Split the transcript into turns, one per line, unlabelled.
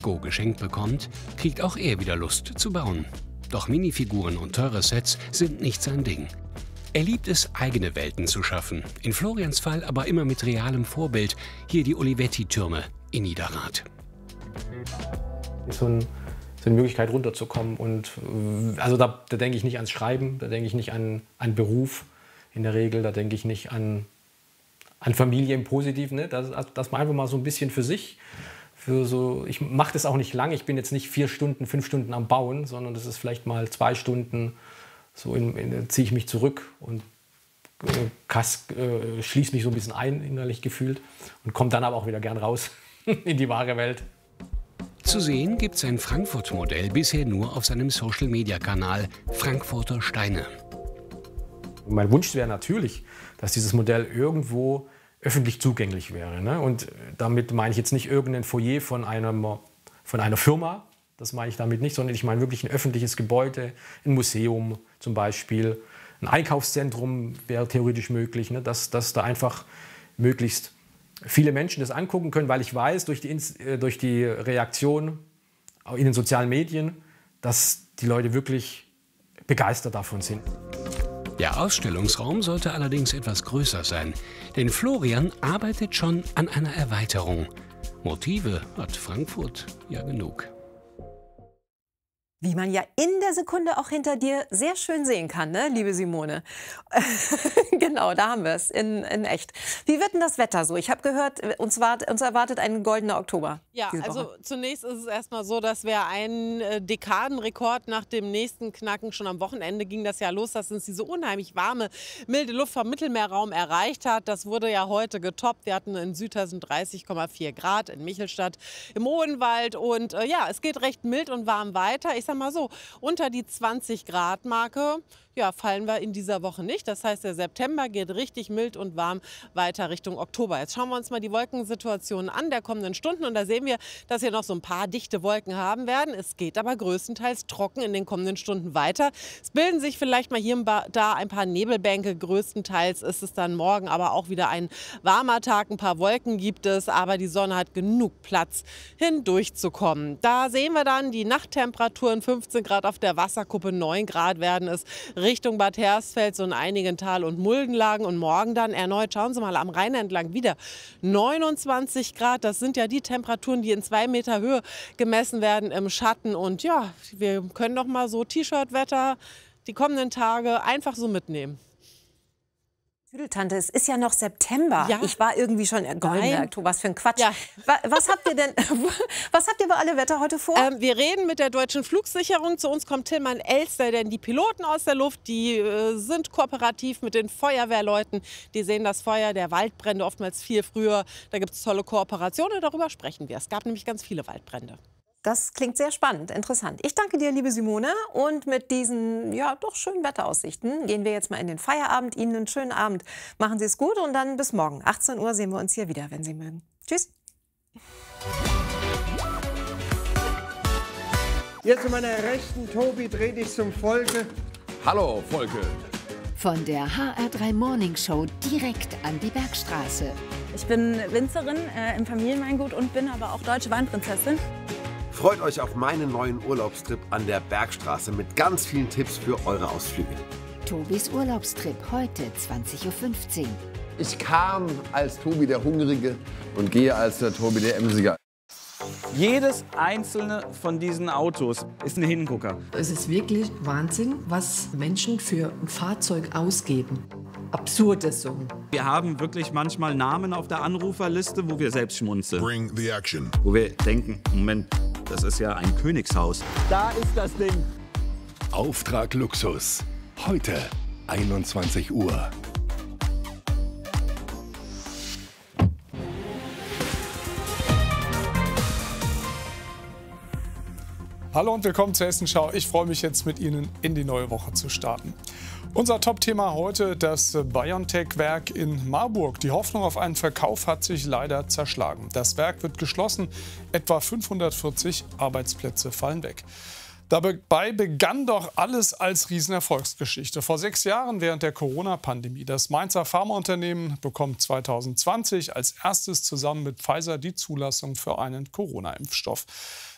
Go geschenkt bekommt, kriegt auch er wieder Lust zu bauen. Doch Minifiguren und teure Sets sind nicht sein Ding. Er liebt es, eigene Welten zu schaffen. In Florians Fall aber immer mit realem Vorbild. Hier die Olivetti-Türme in Niederrad.
So eine Möglichkeit runterzukommen. Und also da denke ich nicht ans Schreiben, da denke ich nicht an Beruf in der Regel, da denke ich nicht an Familie im Positiven. Ne? Dass man einfach mal so ein bisschen für sich, ich mache das auch nicht lang, ich bin jetzt nicht 4 Stunden, 5 Stunden am Bauen, sondern das ist vielleicht mal 2 Stunden, so ziehe ich mich zurück und schließe mich so ein bisschen ein, innerlich gefühlt, und komme dann aber auch wieder gern raus in die wahre Welt.
Zu sehen gibt sein Frankfurt-Modell bisher nur auf seinem Social-Media-Kanal Frankfurter Steine.
Mein Wunsch wäre natürlich, dass dieses Modell irgendwo öffentlich zugänglich wäre. Ne? Und damit meine ich jetzt nicht irgendein Foyer von einer Firma, das meine ich damit nicht, sondern ich meine wirklich ein öffentliches Gebäude, ein Museum zum Beispiel, ein Einkaufszentrum wäre theoretisch möglich, ne? Dass da einfach möglichst viele Menschen das angucken können, weil ich weiß, durch die Reaktion in den sozialen Medien, dass die Leute wirklich begeistert davon sind.
Der Ausstellungsraum sollte allerdings etwas größer sein, denn Florian arbeitet schon an einer Erweiterung. Motive hat Frankfurt ja genug.
Wie man ja in der Sekunde auch hinter dir sehr schön sehen kann, ne, liebe Simone? Genau, da haben wir es, in echt. Wie wird denn das Wetter so? Ich habe gehört, uns erwartet ein goldener Oktober.
Ja, also zunächst ist es erstmal so, dass wir einen Dekadenrekord nach dem nächsten knacken. Schon am Wochenende ging das ja los, dass uns diese unheimlich warme, milde Luft vom Mittelmeerraum erreicht hat. Das wurde ja heute getoppt. Wir hatten in Südhessen 30,4 Grad, in Michelstadt, im Odenwald. Und ja, es geht recht mild und warm weiter. Ich sag mal so, unter die 20-Grad-Marke fallen wir in dieser Woche nicht. Das heißt, der September geht richtig mild und warm weiter Richtung Oktober. Jetzt schauen wir uns mal die Wolkensituation an der kommenden Stunden. Und da sehen wir, dass wir noch so ein paar dichte Wolken haben werden. Es geht aber größtenteils trocken in den kommenden Stunden weiter. Es bilden sich vielleicht mal hier und da ein paar Nebelbänke. Größtenteils ist es dann morgen aber auch wieder ein warmer Tag. Ein paar Wolken gibt es, aber die Sonne hat genug Platz, hindurchzukommen. Da sehen wir dann die Nachttemperaturen, 15 Grad auf der Wasserkuppe, 9 Grad werden es Richtung Bad Hersfeld, so in einigen Tal- und Muldenlagen. Und morgen dann erneut, schauen Sie mal, am Rhein entlang wieder 29 Grad. Das sind ja die Temperaturen, die in 2 Meter Höhe gemessen werden im Schatten. Und ja, wir können doch mal so T-Shirt-Wetter die kommenden Tage einfach so mitnehmen.
Tante, es ist ja noch September. Ja. Ich war irgendwie schon goldener Oktober. Was für ein Quatsch. Ja. Was habt ihr bei Alle Wetter heute vor?
Wir reden mit der Deutschen Flugsicherung. Zu uns kommt Tillmann Elster, denn die Piloten aus der Luft, die sind kooperativ mit den Feuerwehrleuten. Die sehen das Feuer der Waldbrände oftmals viel früher. Da gibt es tolle Kooperationen, darüber sprechen wir. Es gab nämlich ganz viele Waldbrände.
Das klingt sehr spannend, interessant. Ich danke dir, liebe Simone. Und mit diesen, ja, doch schönen Wetteraussichten gehen wir jetzt mal in den Feierabend. Ihnen einen schönen Abend. Machen Sie es gut und dann bis morgen. 18 Uhr sehen wir uns hier wieder, wenn Sie mögen. Tschüss.
Jetzt zu meiner Rechten, Tobi, dreh dich zum Volke.
Hallo, Volke.
Von der HR3 Morning Show direkt an die Bergstraße.
Ich bin Winzerin im Familienweingut und bin aber auch deutsche Weinprinzessin.
Freut euch auf meinen neuen Urlaubstrip an der Bergstraße mit ganz vielen Tipps für eure Ausflüge.
Tobis Urlaubstrip heute 20:15 Uhr.
Ich kam als Tobi der Hungrige und gehe als der Tobi der Emsiger.
Jedes einzelne von diesen Autos ist ein Hingucker.
Es ist wirklich Wahnsinn, was Menschen für ein Fahrzeug ausgeben. Absurdes Summen.
Wir haben wirklich manchmal Namen auf der Anruferliste, wo wir selbst schmunzeln.
Bring the action.
Wo wir denken, Moment, das ist ja ein Königshaus.
Da ist das Ding.
Auftrag Luxus. Heute 21 Uhr.
Hallo und willkommen zur Hessenschau. Ich freue mich jetzt mit Ihnen in die neue Woche zu starten. Unser Top-Thema heute, das BioNTech-Werk in Marburg. Die Hoffnung auf einen Verkauf hat sich leider zerschlagen. Das Werk wird geschlossen, etwa 540 Arbeitsplätze fallen weg. Dabei begann doch alles als Riesenerfolgsgeschichte. Vor 6 Jahren während der Corona-Pandemie. Das Mainzer Pharmaunternehmen bekommt 2020 als erstes zusammen mit Pfizer die Zulassung für einen Corona-Impfstoff.